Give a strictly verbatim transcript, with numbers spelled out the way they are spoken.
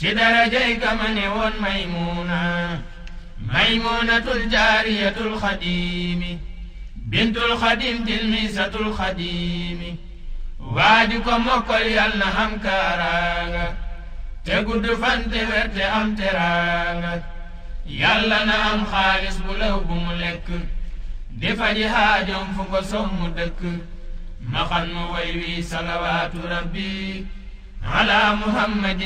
ci darajay kama ne woon Maymuna Maymunatul jaariyatul xadiimi bintul xadim tilmisatul xadiimi waaju ko mokkal yal na am kaaraanga te gudd fan te werte am teraanga yàlla na am xaalis bu law bu mu lekk di faji haajom fu ko sommu dëkk ma xan mu way wi salawaatu rabbi ala muhammad